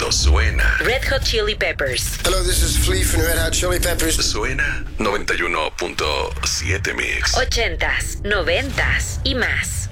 Esto suena. Red Hot Chili Peppers. Hello, this is Flea from Red Hot Chili Peppers. Suena 91.7 Mix. 80s, 90s y más.